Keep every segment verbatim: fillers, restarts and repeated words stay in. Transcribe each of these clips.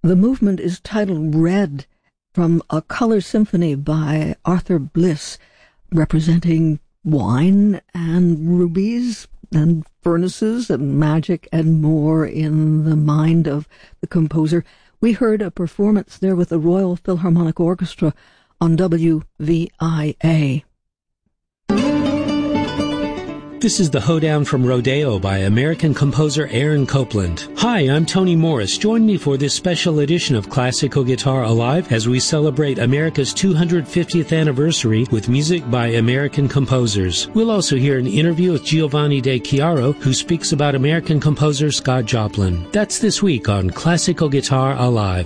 The movement is titled Red, from a color symphony by Arthur Bliss, representing wine and rubies and furnaces and magic and more in the mind of the composer. We heard a performance there with the Royal Philharmonic Orchestra on W V I A. This is the Hoedown from Rodeo by American composer Aaron Copland. Hi, I'm Tony Morris. Join me for this special edition of Classical Guitar Alive as we celebrate America's two hundred fiftieth anniversary with music by American composers. We'll also hear an interview with Giovanni De Chiaro, who speaks about American composer Scott Joplin. That's this week on Classical Guitar Alive.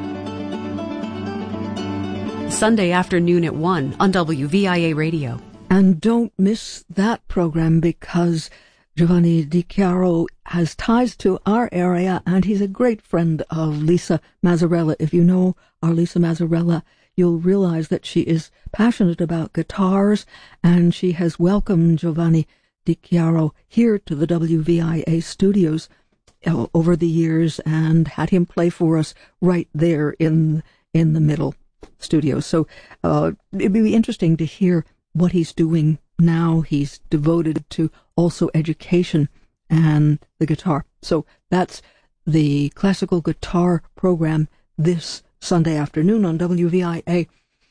Sunday afternoon at one on W V I A Radio. And don't miss that program, because Giovanni Di Chiaro has ties to our area, and he's a great friend of Lisa Mazzarella. If you know our Lisa Mazzarella, you'll realize that she is passionate about guitars, and she has welcomed Giovanni Di Chiaro here to the W V I A studios uh, over the years, and had him play for us right there in in the middle studio. So uh, it'd be interesting to hear what he's doing now. He's devoted to also education and the guitar. So that's the classical guitar program this Sunday afternoon on W V I A.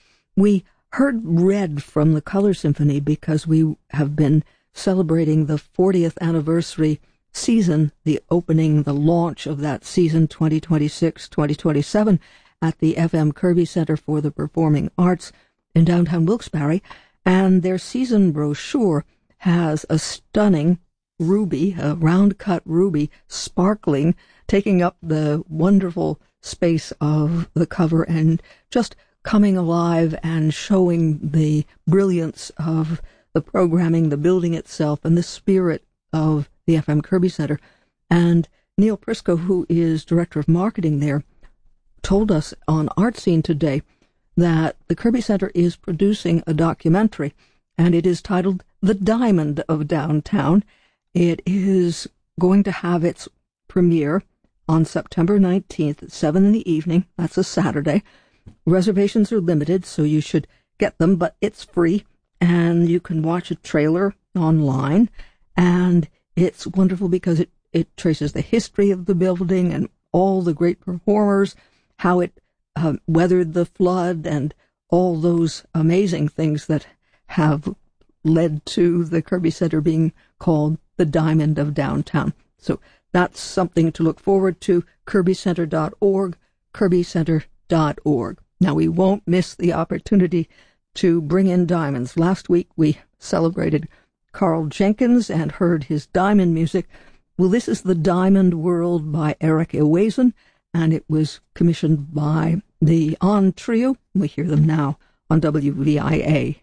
We heard Red from the Color Symphony because we have been celebrating the fortieth anniversary season, the opening, the launch of that season twenty twenty-six twenty twenty-seven at the F M Kirby Center for the Performing Arts in downtown Wilkes-Barre. And their season brochure has a stunning ruby, a round-cut ruby, sparkling, taking up the wonderful space of the cover and just coming alive and showing the brilliance of the programming, the building itself, and the spirit of the F M Kirby Center. And Neil Prisco, who is director of marketing there, told us on Art Scene today that the Kirby Center is producing a documentary, and it is titled The Diamond of Downtown. It is going to have its premiere on September nineteenth at seven in the evening. That's a Saturday. Reservations are limited, so you should get them, but it's free, and you can watch a trailer online, and it's wonderful because it, it traces the history of the building and all the great performers, how it Uh, weathered the flood, and all those amazing things that have led to the Kirby Center being called the Diamond of Downtown. So that's something to look forward to. kirby center dot org, kirby center dot org. Now, we won't miss the opportunity to bring in diamonds. Last week we celebrated Carl Jenkins and heard his diamond music. Well, this is The Diamond World by Eric Ewazen, and it was commissioned by the On Trio. We hear them now on W V I A.